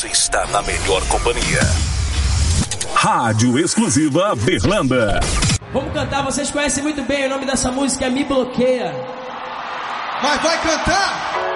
você está na melhor companhia. Rádio Exclusiva Berlanda. Vamos cantar, vocês conhecem muito bem, o nome dessa música é Me Bloqueia. Mas vai cantar?